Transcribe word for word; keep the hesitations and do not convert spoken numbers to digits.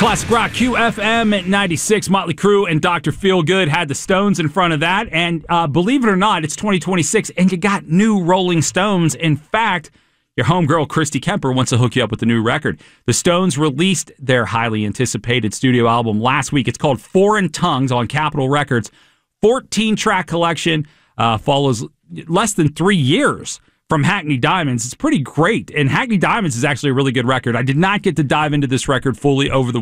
Classic Rock Q F M at ninety-six. Motley Crue and Doctor Feelgood had the Stones in front of that. And uh, believe it or not, it's twenty twenty-six, and you got new Rolling Stones. In fact, your homegirl Christy Kemper wants to hook you up with a new record. The Stones released their highly anticipated studio album last week. It's called Foreign Tongues on Capitol Records. fourteen-track collection, uh, follows less than three years from Hackney Diamonds. It's pretty great, and Hackney Diamonds is actually a really good record. I did not get to dive into this record fully over the